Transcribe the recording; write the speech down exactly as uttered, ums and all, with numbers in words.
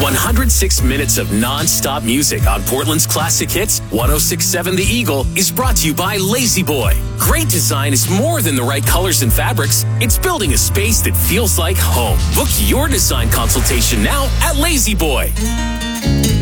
one hundred six minutes of non-stop music on Portland's classic hits. one oh six point seven The Eagle is brought to you by Lazy Boy. Great design is more than the right colors and fabrics. It's building a space that feels like home. Book your design consultation now at Lazy Boy.